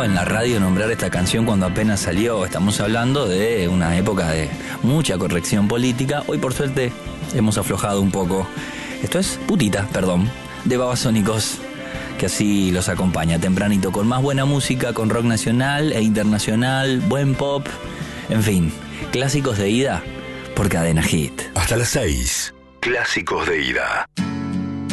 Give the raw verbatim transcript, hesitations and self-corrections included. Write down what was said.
en la radio nombrar esta canción cuando apenas salió. Estamos hablando de una época de mucha corrección política. Hoy, por suerte, hemos aflojado un poco. Esto es Putita, perdón, de Babasónicos, que así los acompaña tempranito con más buena música, con rock nacional e internacional, buen pop, en fin, clásicos de ida por Cadena Hit. Hasta las seis, clásicos de ida.